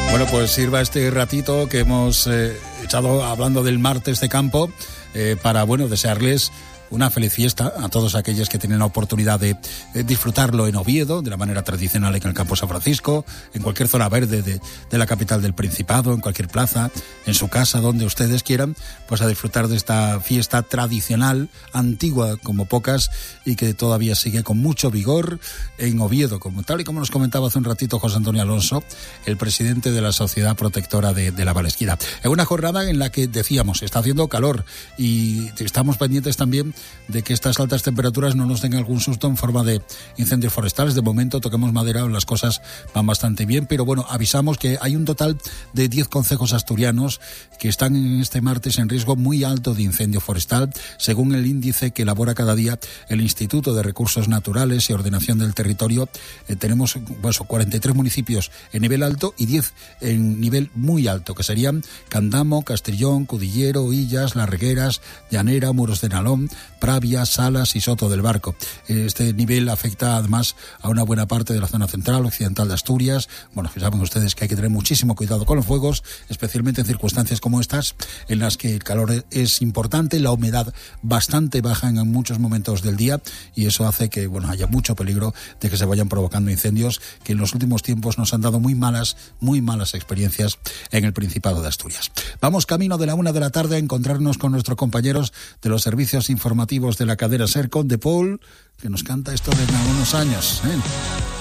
Bueno, pues sirva este ratito que hemos echado hablando del martes de campo para, bueno, desearles una feliz fiesta a todos aquellos que tienen la oportunidad de disfrutarlo en Oviedo, de la manera tradicional en el Campo San Francisco, en cualquier zona verde de la capital del Principado, en cualquier plaza, en su casa, donde ustedes quieran, pues a disfrutar de esta fiesta tradicional, antigua como pocas, y que todavía sigue con mucho vigor en Oviedo, como tal y como nos comentaba hace un ratito José Antonio Alonso, el presidente de la Sociedad Protectora de la Valesquina. En una jornada en la que, decíamos, está haciendo calor y estamos pendientes también de que estas altas temperaturas no nos den algún susto en forma de incendios forestales. De momento, toquemos madera, las cosas van bastante bien, pero bueno, avisamos que hay un total de 10 concejos asturianos que están en este martes en riesgo muy alto de incendio forestal, según el índice que elabora cada día el Instituto de Recursos Naturales y Ordenación del Territorio. Tenemos 43 municipios en nivel alto y 10 en nivel muy alto, que serían Candamo, Castrillón, Cudillero, Illas, Las Regueras, Llanera, Muros de Nalón, Pravia, Salas y Soto del Barco. Este nivel afecta además a una buena parte de la zona central, occidental de Asturias. Bueno, saben ustedes que hay que tener muchísimo cuidado con los fuegos, especialmente en circunstancias como estas, en las que el calor es importante, la humedad bastante baja en muchos momentos del día, y eso hace que, bueno, haya mucho peligro de que se vayan provocando incendios que en los últimos tiempos nos han dado muy malas experiencias en el Principado de Asturias. Vamos camino de la 1 de la tarde a encontrarnos con nuestros compañeros de los servicios informativos de la cadena SER, con De Paul, que nos canta esto desde algunos años, ¿eh?